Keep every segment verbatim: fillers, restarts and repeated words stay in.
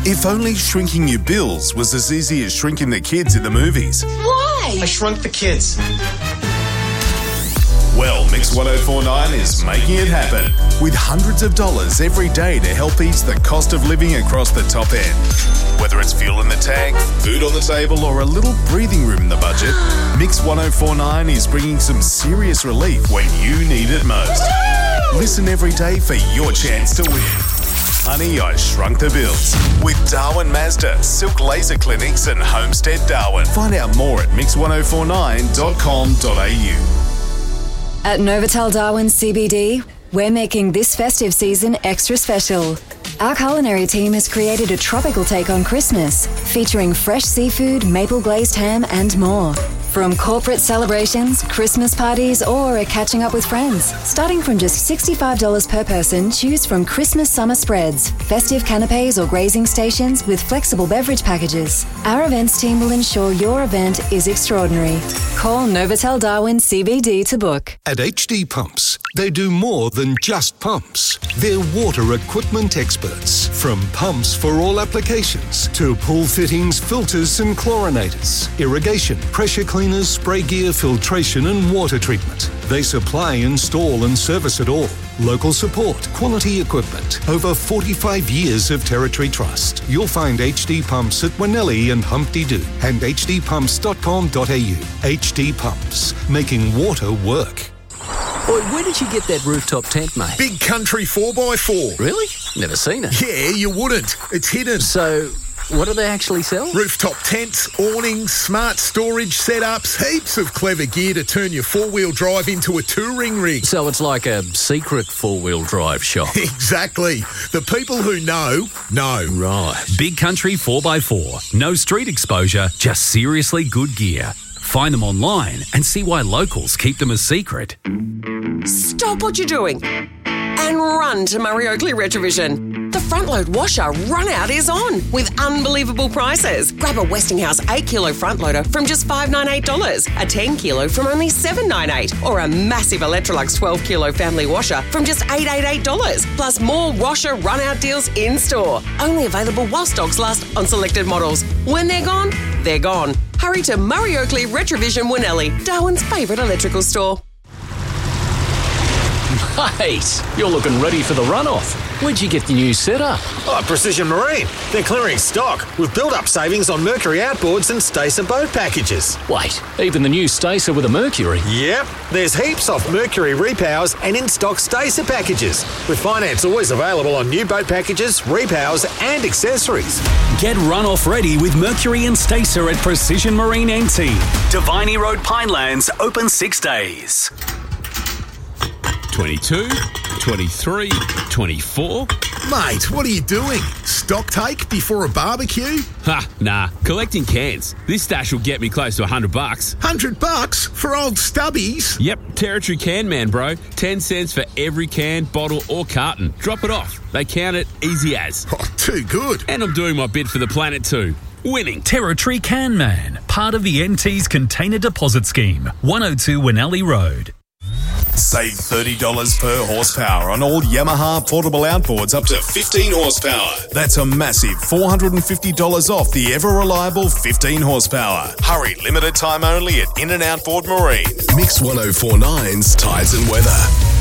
If only shrinking your bills was as easy as shrinking the kids in the movies. Why? I shrunk the kids. Well, Mix one oh four point nine is making it happen with hundreds of dollars every day to help ease the cost of living across the top end. Whether it's fuel in the tank, food on the table, or a little breathing room in the budget, Mix one oh four point nine is bringing some serious relief when you need it most. Listen every day for your chance to win. Honey, I Shrunk the Bills with Darwin Mazda, Silk Laser Clinics and Homestead Darwin. Find out more at mix one oh four nine dot com dot a u. At Novotel Darwin C B D, we're making this festive season extra special. Our culinary team has created a tropical take on Christmas, featuring fresh seafood, maple glazed ham and more. From corporate celebrations, Christmas parties, or a catching up with friends. Starting from just sixty-five dollars per person, choose from Christmas summer spreads, festive canapes or grazing stations with flexible beverage packages. Our events team will ensure your event is extraordinary. Call Novotel Darwin C B D to book. At H D Pumps, they do more than just pumps. They're water equipment experts. From pumps for all applications to pool fittings, filters and chlorinators, irrigation, pressure cleaners, spray gear, filtration and water treatment. They supply, install and service it all. Local support, quality equipment, over forty-five years of Territory Trust. You'll find H D Pumps at Winnelli and Humpty Doo and h d pumps dot com dot a u. H D Pumps, making water work. Boy, where did you get that rooftop tent, mate? Big Country four by four. Really? Never seen it. Yeah, you wouldn't. It's hidden. So, what do they actually sell? Rooftop tents, awnings, smart storage setups, heaps of clever gear to turn your four-wheel drive into a touring rig. So it's like a secret four-wheel drive shop. Exactly. The people who know, know. Right. Big Country four by four. No street exposure, just seriously good gear. Find them online and see why locals keep them a secret. Stop what you're doing and run to Murray Oakley Retrovision. The front load washer run out is on with unbelievable prices. Grab a Westinghouse eight kilo front loader from just five hundred ninety-eight dollars, a ten kilo from only seven hundred ninety-eight dollars, or a massive Electrolux twelve kilo family washer from just eight hundred eighty-eight dollars. Plus more washer run out deals in store. Only available while stocks last on selected models. When they're gone, they're gone. Hurry to Murray Oakley Retrovision Winnelli, Darwin's favourite electrical store. Mate, you're looking ready for the runoff. Where'd you get the new setup? Oh, Precision Marine. They're clearing stock with build-up savings on Mercury outboards and Stacer boat packages. Wait, even the new Stacer with a Mercury? Yep. There's heaps off Mercury repowers and in-stock Stacer packages, with finance always available on new boat packages, repowers and accessories. Get runoff ready with Mercury and Stacer at Precision Marine N T. Diviny Road, Pinelands, open six days. twenty-two, twenty-three, twenty-four. Mate, what are you doing? Stock take before a barbecue? Ha, nah. Collecting cans. This stash will get me close to a hundred bucks. Hundred bucks for old stubbies? Yep, Territory Can Man, bro. Ten cents for every can, bottle or carton. Drop it off. They count it easy as. Oh, too good. And I'm doing my bit for the planet too. Winning. Territory Can Man, part of the N T's Container Deposit Scheme. one oh two Winnelli Road. Save thirty dollars per horsepower on all Yamaha portable outboards up to fifteen horsepower. That's a massive four hundred fifty dollars off the ever-reliable fifteen horsepower. Hurry, limited time only at In and Outboard Marine. Mix one oh four point nine's Tides and Weather.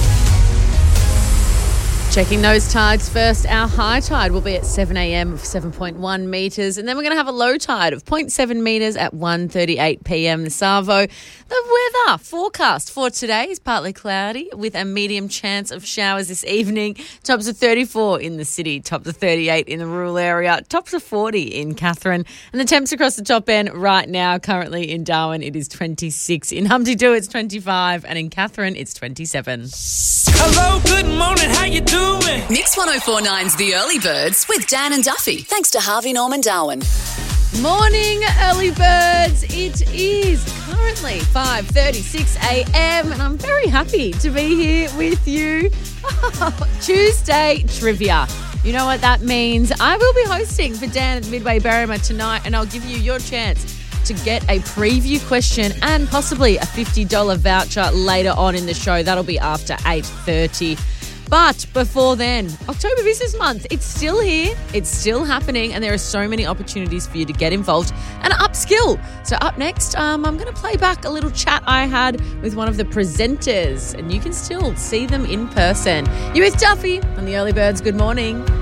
Checking those tides first. Our high tide will be at seven a.m. of seven point one metres, and then we're going to have a low tide of zero point seven metres at one thirty-eight p.m. this Savo. The weather forecast for today is partly cloudy with a medium chance of showers this evening. Tops of thirty-four in the city, tops of thirty-eight in the rural area, tops of forty in Katherine. And the temps across the top end right now, currently in Darwin, it is twenty-six. In Humpty Doo, it's twenty-five, and in Katherine, it's twenty-seven. Hello, good morning, how you doing? Mix one oh four point nine's The Early Birds with Dan and Duffy. Thanks to Harvey Norman Darwin. Morning, early birds. It is currently five thirty-six a.m. and I'm very happy to be here with you. Tuesday trivia. You know what that means? I will be hosting for Dan at Midway Berrima tonight, and I'll give you your chance to get a preview question and possibly a fifty dollars voucher later on in the show. That'll be after eight thirty. But before then, October Business Month, it's still here, it's still happening, and there are so many opportunities for you to get involved and upskill. So up next, um, I'm going to play back a little chat I had with one of the presenters, and you can still see them in person. You're with Duffy on the Early Birds. Good morning.